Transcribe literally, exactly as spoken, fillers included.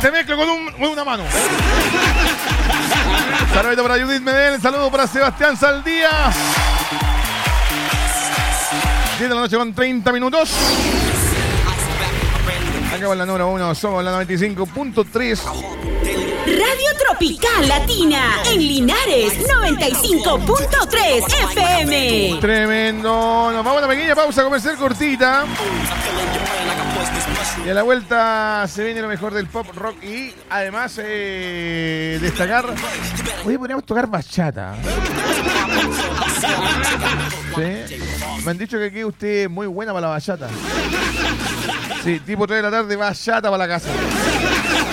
te mezclo con, un, con una mano. Saludos para Judith Medel, saludo para Sebastián Saldía. diez de la noche con treinta minutos. Acá va la número uno, somos la noventa y cinco punto tres. Radio Tropical Latina en Linares, noventa y cinco punto tres F M. Tremendo. Nos vamos a una pequeña pausa comercial cortita. Y a la vuelta se viene lo mejor del pop rock y además eh, destacar. Hoy podríamos tocar bachata. ¿Sí? Me han dicho que aquí usted es muy buena para la bachata. Sí, tipo tres de la tarde, bachata para la casa.